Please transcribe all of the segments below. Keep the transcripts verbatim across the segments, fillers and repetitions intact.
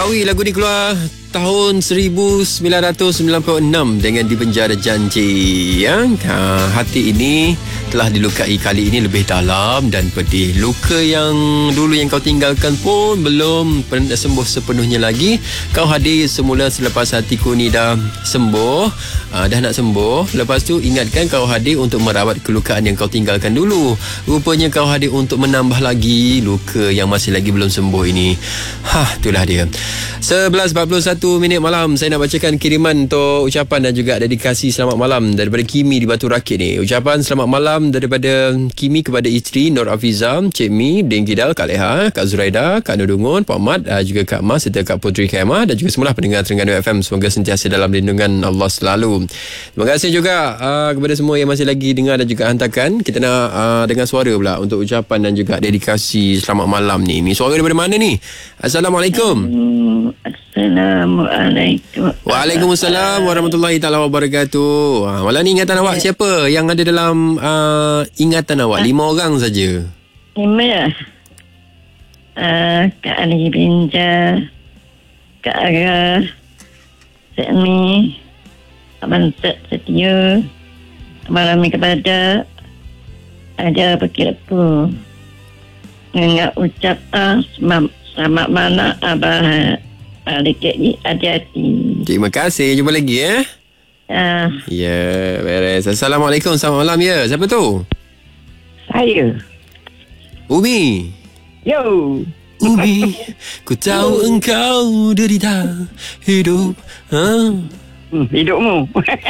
Ketahui lagu ni keluar tahun seribu sembilan ratus sembilan puluh enam dengan dipenjara janji. Ya? Ha, hati ini telah dilukai kali ini lebih dalam dan pedih. Luka yang dulu yang kau tinggalkan pun belum pernah sembuh sepenuhnya lagi. Kau hadir semula selepas hatiku ni dah sembuh, ha, dah nak sembuh. Lepas tu ingatkan kau hadir untuk merawat kelukaan yang kau tinggalkan dulu. Rupanya kau hadir untuk menambah lagi luka yang masih lagi belum sembuh ini. Hah, itulah dia. sebelas empat puluh satu minit malam. Saya nak bacakan kiriman untuk ucapan dan juga dedikasi selamat malam daripada Kimi di Batu Rakit ni. Ucapan selamat malam daripada Kimi kepada isteri Nur Afiza, Cik Mi, Ding Kidal, Kak Leha, Kak Zuraida, Kak Nudungun, Pak Mat, juga Kak Mas serta Kak Putri Khaimah dan juga semua pendengar Terengganu F M. Semoga sentiasa dalam lindungan Allah selalu. Terima kasih juga uh, kepada semua yang masih lagi dengar dan juga hantarkan. Kita nak uh, dengar suara pula untuk ucapan dan juga dedikasi selamat malam ni. Ni suara daripada mana ni? Assalamualaikum. Hmm, Assalamualaikum. Waalaikumsalam warahmatullahi taala wabarakatuh. Ha, malam ni ingatan awak siapa yang ada dalam uh, ingatan awak? Lima orang saja. Lima ya? Uh, Kak Ali Binja, Kak Ara, Cik Mi, Abang Cik Setia, Abang Rami kepada ada berkiraku. Ingat ucap ah, selamat, selamat malam Abang Adik hati-hati. Terima kasih. Jumpa lagi ya. Uh, Ya, yeah, beres. Assalamualaikum. Selamat malam ya. Siapa tu? saya. Umi. Yo. Umi, ku tahu engkau derita hidup. Ha? Hmm, hidupmu.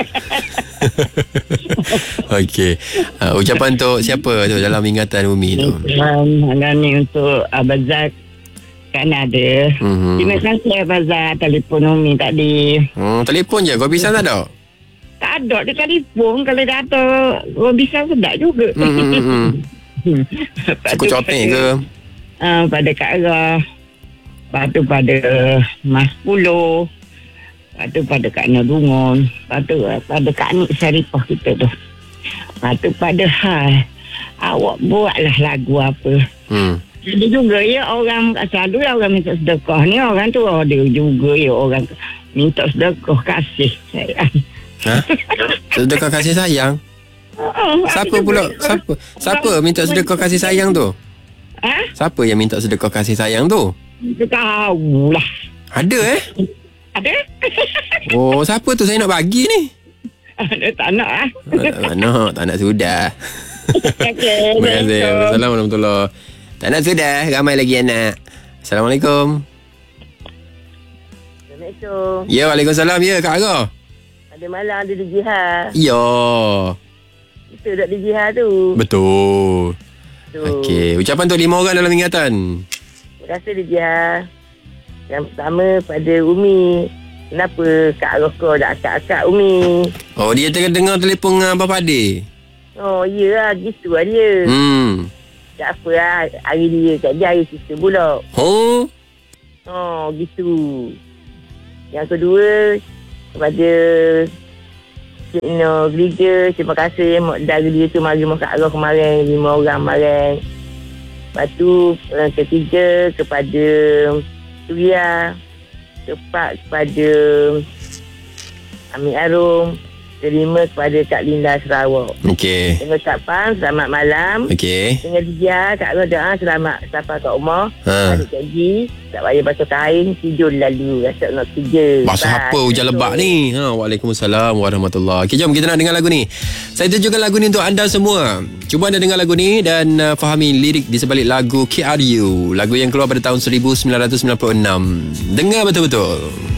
Okey. Uh, ucapan untuk siapa tu dalam ingatan Umi tu? Um, ni untuk Abang Zak Kanada. Mm-hmm. Terima kasih Abazar telefon Umi tadi. Hmm, telefon je. Kau bisa tak ada? Tak ada dia telefon. Kalau dah ada kau bisa sedap juga. Hmm. Cukup copek ke? Uh, pada Kak Ara. Lepas tu pada Mas Pulo. Lepas tu pada Kak Nudungun. Lepas tu pada Kak Nik Syarifah kita tu. Lepas tu pada Hal. Awak buatlah lagu apa. Hmm. Ada juga ya orang, selalu ya orang minta sedekah ni, orang tu ada juga ya orang minta sedekah kasih sayang. Ha? Sedekah kasih sayang? Siapa pula? Siapa? Siapa minta sedekah kasih sayang tu? Ha? Siapa yang minta sedekah kasih sayang tu? Kita tahulah. Ada eh? Ada? Oh, siapa tu saya nak bagi ni? Ada tak nak ah. Tak nak, tak nak sudah. Okay, terima kasih. Assalamualaikum warahmatullahi. Tak nak sudah, ramai lagi anak. Assalamualaikum. Assalamualaikum. Ya, waalaikumsalam. Ya, Kak Ara. Ada malam ada di jihad. Ya. Kita duduk di jihad tu. Betul. Tu. Okey, ucapan untuk lima orang dalam ingatan. Terima kasih di jihad. Yang pertama pada Umi. Kenapa Kak Roko dah akak-akak Umi? Oh, dia tengah dengar telefon dengan Bapa Ade. Oh, iyalah. Gitu lah dia. Hmm. Tak apa lah. Hari dia kat dia hari kita pula. Oh. Oh, gitu. Yang kedua, kepada Cik Noh gereja, terima kasih dari dia tu mari masak Allah kemarin, lima orang kemarin. Lepas tu, yang ketiga, kepada Suria. Keempat, kepada Amir Arum. Kelima, kepada Kak Linda Sarawak. Okey. Dengan ucapan, selamat malam. Okey. Dengan dia, Kak Roh doa selamat sampai kat rumah. Ha. Adik gaji, tak payah basuh kain, tidur lalu. Rasa nak kerja. Basuh apa hujan lebat ni? Ha, Waalaikumsalam warahmatullahi. Okey, jom kita nak dengar lagu ni. Saya tunjukkan lagu ni untuk anda semua. Cuba anda dengar lagu ni dan uh, fahami lirik di sebalik lagu K R U. Lagu yang keluar pada tahun seribu sembilan ratus sembilan puluh enam. Dengar betul-betul.